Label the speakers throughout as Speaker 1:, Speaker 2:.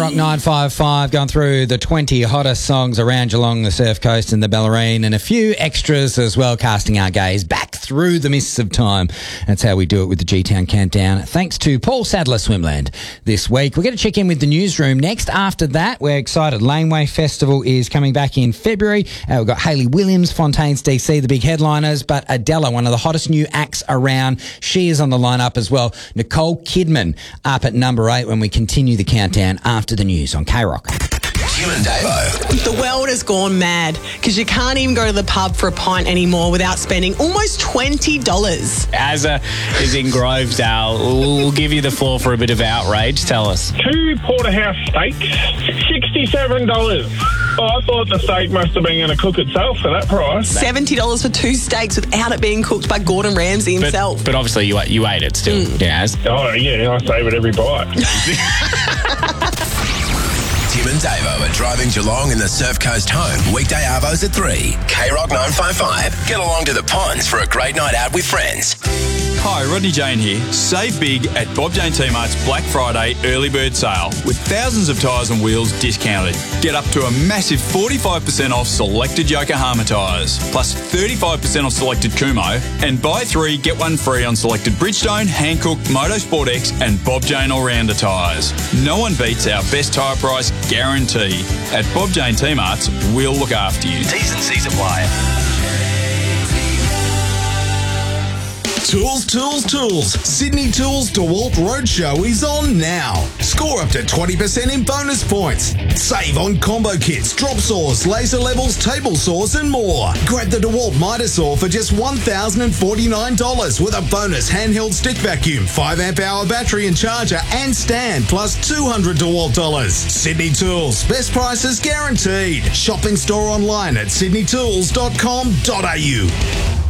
Speaker 1: K-Rock 955, going through the 20 hottest songs around Geelong, the Surf Coast and the Bellarine, and a few extras as well, casting our gaze back through the mists of time. That's how we do it with the G-Town Countdown. Thanks to Paul Sadler Swimland this week. We're going to check in with the newsroom next. After that, we're excited. Laneway Festival is coming back in February. We've got Hayley Williams, Fontaines DC, the big headliners, but Adela, one of the hottest new acts around. She is on the lineup as well. Nicole Kidman up at number 8 when we continue the countdown after the news on K-Rock.
Speaker 2: Tim and Davo.
Speaker 3: The world has gone mad because you can't even go to the pub for a pint anymore without spending almost $20.
Speaker 4: Azza is in Grovedale. We'll give you the floor for a bit of outrage. Tell us.
Speaker 5: 2 porterhouse steaks, $67. Oh, I thought the steak must have been going to cook itself for that price.
Speaker 3: $70 for 2 steaks without it being cooked by Gordon Ramsay himself.
Speaker 4: But obviously you ate it still, Gaz.
Speaker 5: Oh, yeah, I savour every bite.
Speaker 2: Tim and Davo are driving Geelong in the Surf Coast home. Weekday arvos at 3. K-Rock 955. Get along to the ponds for a great night out with friends.
Speaker 6: Hi, Rodney Jane here. Save big at Bob Jane T-Mart's Black Friday early bird sale with thousands of tyres and wheels discounted. Get up to a massive 45% off selected Yokohama tyres, plus 35% off selected Kumho, and buy 3, get 1 free on selected Bridgestone, Hankook, Motorsport X and Bob Jane All-Rounder tyres. No one beats our best tyre price guarantee. At Bob Jane T-Mart's, we'll look after you.
Speaker 2: T's and C's apply.
Speaker 7: Tools, tools, tools. Sydney Tools DeWalt Roadshow is on now. Score up to 20% in bonus points. Save on combo kits, drop saws, laser levels, table saws and more. Grab the DeWalt Mitre Saw for just $1,049 with a bonus handheld stick vacuum, 5 amp hour battery and charger and stand, plus $200 DeWalt dollars. Sydney Tools, best prices guaranteed. Shopping store online at sydneytools.com.au.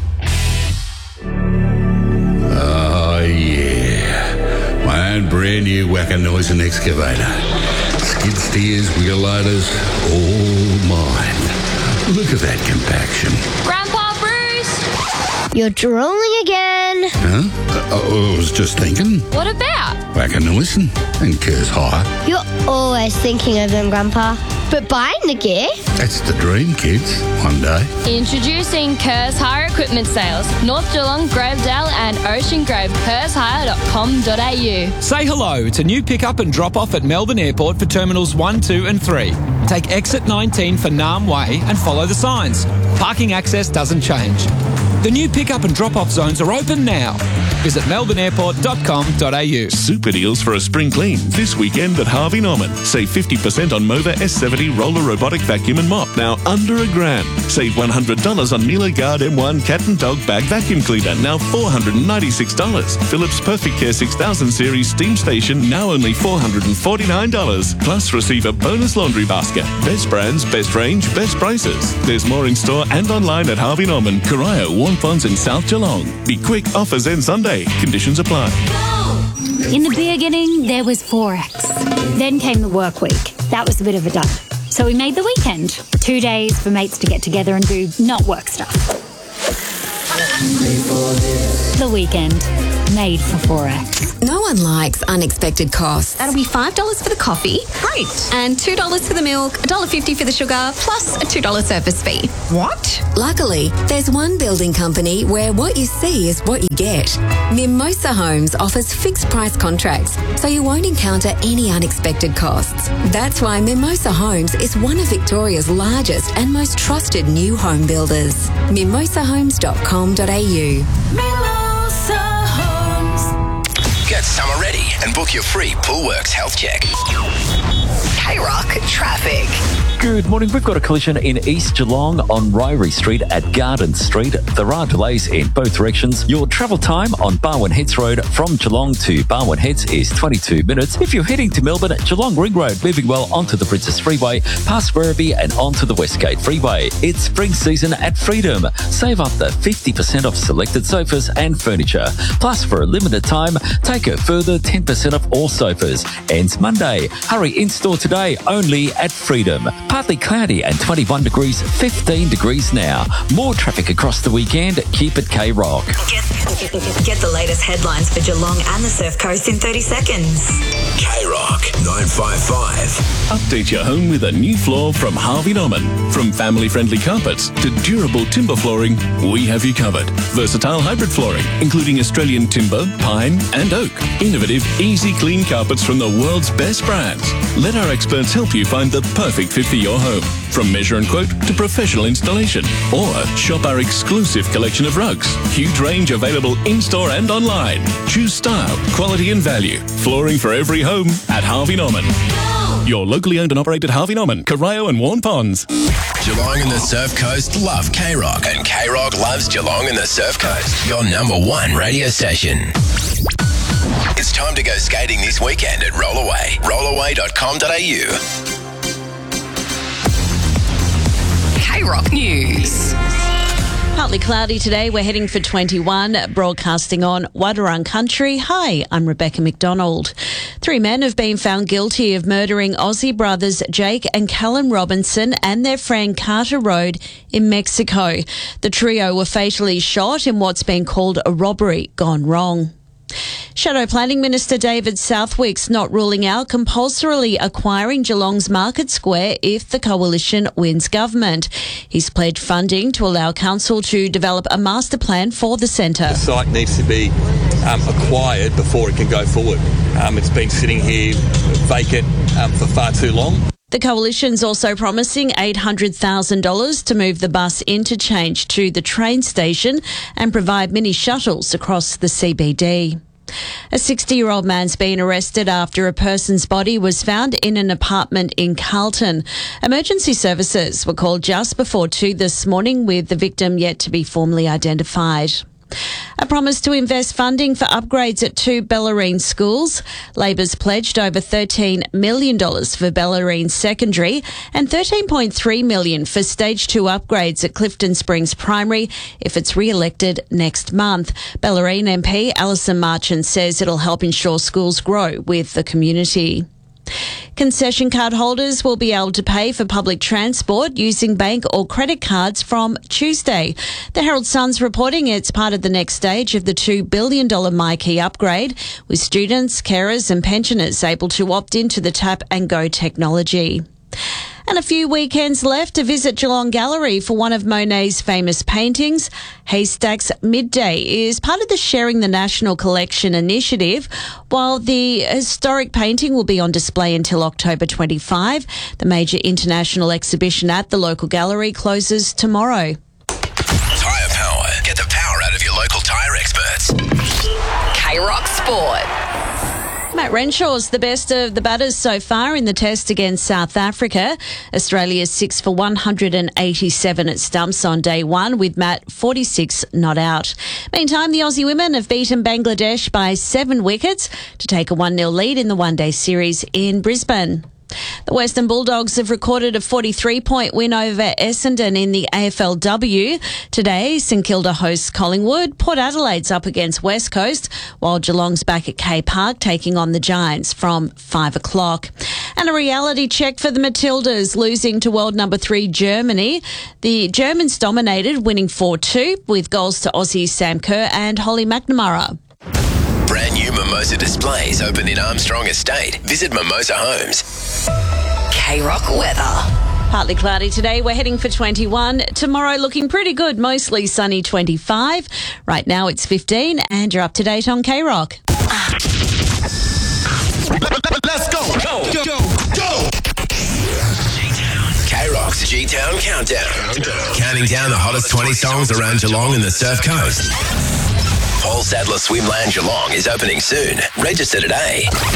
Speaker 8: Oh, yeah. My own brand new Wacker Noisen excavator. Skid steers, wheel loaders, all mine. Look at that compaction.
Speaker 9: Grandpa Bruce!
Speaker 10: You're drooling again.
Speaker 8: Huh? I was just thinking.
Speaker 9: What about?
Speaker 8: Wacker Noisen and Kerr's Hire.
Speaker 10: You're always thinking of them, Grandpa. But buying the gear?
Speaker 8: That's the dream, kids. One day.
Speaker 9: Introducing Kerr's Hire Equipment Sales. North Geelong, Grovedale and Ocean Grove. Kerr'sHire.com.au.
Speaker 11: Say hello. It's a new pick-up and drop-off at Melbourne Airport for Terminals 1, 2 and 3. Take exit 19 for Naarm Way and follow the signs. Parking access doesn't change. The new pick-up and drop-off zones are open now. Visit melbourneairport.com.au.
Speaker 12: Super deals for a spring clean this weekend at Harvey Norman. Save 50% on Mova S70 roller robotic vacuum and mop, now under $1,000. Save $100 on Miele Guard M1 cat and dog bag vacuum cleaner, now $496. Philips Perfect Care 6000 series steam station, now only $449. Plus receive a bonus laundry basket. Best brands, best range, best prices. There's more in store and online at Harvey Norman, Corio, Warnponds and South Geelong. Be quick, offers end Sunday. Conditions apply.
Speaker 13: In the beginning, there was Forex. Then came the work week. That was a bit of a dud. So we made the weekend. 2 days for mates to get together and do not work stuff. The weekend. Made for Forex.
Speaker 14: No one likes unexpected costs. That'll be $5 for the coffee. Great. And $2 for the milk, $1.50 for the sugar, plus a $2 service fee. What? Luckily, there's one building company where what you see is what you get. Mimosa Homes offers fixed price contracts, so you won't encounter any unexpected costs. That's why Mimosa Homes is one of Victoria's largest and most trusted new home builders. mimosahomes.com.au.
Speaker 2: Get summer ready and book your free Poolworks health check. K-Rock traffic.
Speaker 15: Good morning. We've got a collision in East Geelong on Ryrie Street at Garden Street. There are delays in both directions. Your travel time on Barwon Heads Road from Geelong to Barwon Heads is 22 minutes. If you're heading to Melbourne, Geelong Ring Road, moving well onto the Princess Freeway, past Werribee and onto the Westgate Freeway. It's spring season at Freedom. Save up to 50% off selected sofas and furniture. Plus, for a limited time, take a further 10% off all sofas. Ends Monday. Hurry in-store today, only at Freedom. Partly cloudy and 21 degrees, 15 degrees now. More traffic across the weekend. Keep it K-Rock.
Speaker 14: Get the latest headlines for Geelong and the Surf Coast in 30 seconds.
Speaker 2: K-Rock 955.
Speaker 12: Update your home with a new floor from Harvey Norman. From family-friendly carpets to durable timber flooring, we have you covered. Versatile hybrid flooring, including Australian timber, pine and oak. Innovative, easy clean carpets from the world's best brands. Let our experts help you find the perfect fit for your home. From measure and quote to professional installation. Or shop our exclusive collection of rugs. Huge range available in-store and online. Choose style, quality and value. Flooring for every home at Harvey Norman. Your locally owned and operated Harvey Norman, Corio and Warn Ponds.
Speaker 2: Geelong and the Surf Coast love K-Rock, and K-Rock loves Geelong and the Surf Coast. Your number one radio station. It's time to go skating this weekend at Rollaway. Rollaway.com.au.
Speaker 14: K-Rock News.
Speaker 16: Partly cloudy today. We're heading for 21, broadcasting on Wadawurrung Country. Hi, I'm Rebecca McDonald. 3 men have been found guilty of murdering Aussie brothers Jake and Callum Robinson and their friend Carter Road in Mexico. The trio were fatally shot in what's been called a robbery gone wrong. Shadow Planning Minister David Southwick's not ruling out compulsorily acquiring Geelong's Market Square if the Coalition wins government. He's pledged funding to allow council to develop a master plan for the centre.
Speaker 17: The site needs to be acquired before it can go forward. It's been sitting here vacant for far too long.
Speaker 16: The Coalition's also promising $800,000 to move the bus interchange to the train station and provide mini shuttles across the CBD. A 60-year-old man's been arrested after a person's body was found in an apartment in Carlton. Emergency services were called just before 2 this morning, with the victim yet to be formally identified. A promise to invest funding for upgrades at 2 Bellarine schools. Labor's pledged over $13 million for Bellarine Secondary and $13.3 million for Stage 2 upgrades at Clifton Springs Primary if it's re-elected next month. Bellarine MP Alison Marchant says it'll help ensure schools grow with the community. Concession card holders will be able to pay for public transport using bank or credit cards from Tuesday. The Herald Sun's reporting it's part of the next stage of the $2 billion MyKey upgrade, with students, carers and pensioners able to opt into the tap and go technology. And a few weekends left to visit Geelong Gallery for one of Monet's famous paintings. Haystacks Midday is part of the Sharing the National Collection initiative. While the historic painting will be on display until October 25, the major international exhibition at the local gallery closes tomorrow.
Speaker 2: Tyre Power. Get the power out of your local tyre experts.
Speaker 14: K-Rock Sport.
Speaker 16: Matt Renshaw's the best of the batters so far in the test against South Africa. Australia's 6 for 187 at stumps on day one, with Matt 46 not out. Meantime, the Aussie women have beaten Bangladesh by 7 wickets to take a 1-0 lead in the one-day series in Brisbane. The Western Bulldogs have recorded a 43-point win over Essendon in the AFLW. Today, St Kilda hosts Collingwood. Port Adelaide's up against West Coast, while Geelong's back at K Park taking on the Giants from 5 o'clock. And a reality check for the Matildas, losing to world number 3 Germany. The Germans dominated, winning 4-2 with goals to Aussies Sam Kerr and Holly McNamara.
Speaker 2: Brand new Mimosa displays open in Armstrong Estate. Visit Mimosa Homes.
Speaker 14: K-Rock weather.
Speaker 16: Partly cloudy today. We're heading for 21. Tomorrow looking pretty good, mostly sunny 25. Right now it's 15 and you're up to date on K-Rock.
Speaker 2: Let's go. Go. K-Rock's G-Town Countdown. Counting down the hottest 20 songs around Geelong and the Surf Coast. Paul Sadler Swimland Geelong is opening soon. Register today.